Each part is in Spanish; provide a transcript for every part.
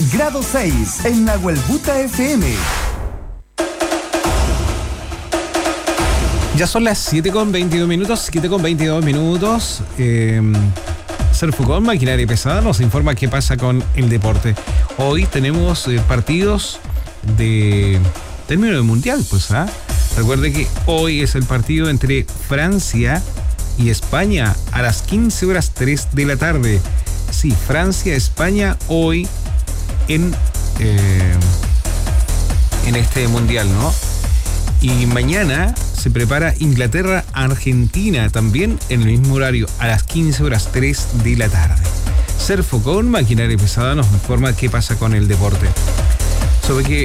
grado 6 en Nahuelbuta FM. Ya son las 7:22 minutos. Serfucón, maquinaria pesada, nos informa qué pasa con el deporte. Hoy tenemos partidos de término del mundial, Recuerde que hoy es el partido entre Francia y España a las 15:03 de la tarde. Sí, Francia-España hoy en este mundial, ¿no? Y mañana se prepara Inglaterra-Argentina, también en el mismo horario, a las 15:03 de la tarde. Serfocón, maquinaria pesada, nos informa qué pasa con el deporte. Sobre que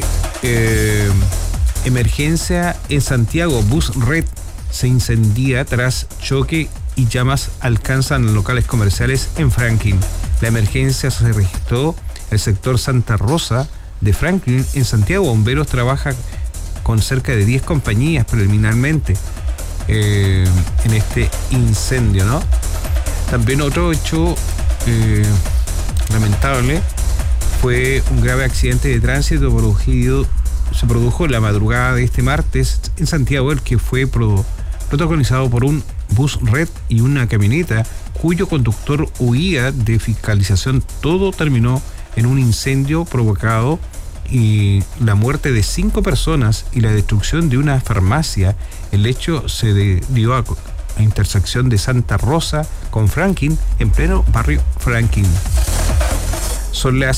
emergencia en Santiago, bus red se incendia tras choque y llamas alcanzan locales comerciales en Franklin. La emergencia se registró en el sector Santa Rosa de Franklin, en Santiago. Bomberos trabajan con cerca de 10 compañías preliminarmente en este incendio, ¿no? También otro hecho lamentable fue un grave accidente de tránsito se produjo en la madrugada de este martes en Santiago, el que fue protagonizado por un bus red y una camioneta cuyo conductor huía de fiscalización. Todo terminó en un incendio provocado y la muerte de 5 personas y la destrucción de una farmacia. El hecho se dio a intersección de Santa Rosa con Franklin, en pleno barrio Franklin. Son las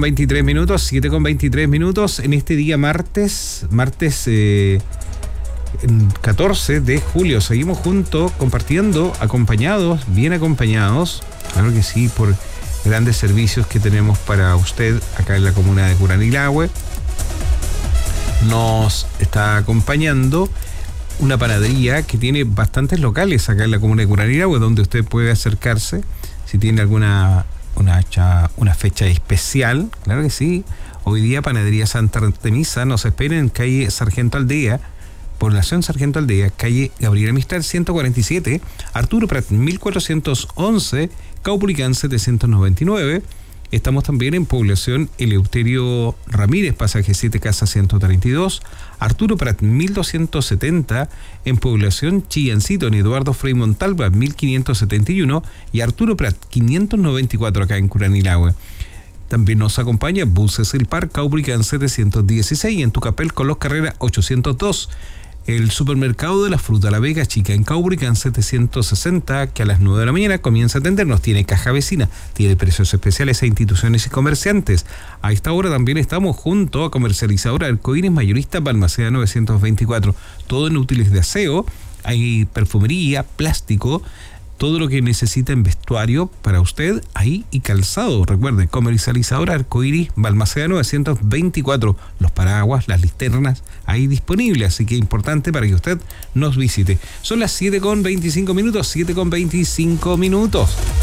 7:23 minutos en este día martes 14 de julio. Seguimos juntos compartiendo, bien acompañados, claro que sí, por grandes servicios que tenemos para usted acá en la comuna de Curanilahue. Nos está acompañando una panadería que tiene bastantes locales acá en la comuna de Curanilahue, donde usted puede acercarse si tiene alguna una fecha especial. Claro que sí. Hoy día Panadería Santa Artemisa nos espera en calle Sargento Aldea, población Sargento Aldea, calle Gabriela Mistral 147, Arturo Prat 1411, Caupolicán 799. Estamos también en población Eleuterio Ramírez, pasaje 7 Casa 132, Arturo Prat 1270, en población Chillancito, en Eduardo Frei Montalva 1571 y Arturo Prat 594 acá en Curanilahue. También nos acompaña Buses El Par, Caupolicán 716 y en Tucapel Colós Carrera 802. El supermercado de la fruta La Vega Chica en Caupolicán 760, que a las 9 de la mañana comienza a atendernos. Tiene caja vecina, tiene precios especiales a instituciones y comerciantes. A esta hora también estamos junto a Comercializadora Arcoíris Mayorista Balmaceda 924. Todo en útiles de aseo, hay perfumería, plástico, todo lo que necesita en vestuario para usted ahí y calzado. Recuerde, Comercializadora Arcoíris Balmaceda 924. Los paraguas, las linternas ahí disponibles, así que importante para que usted nos visite. Son las 7:25 minutos.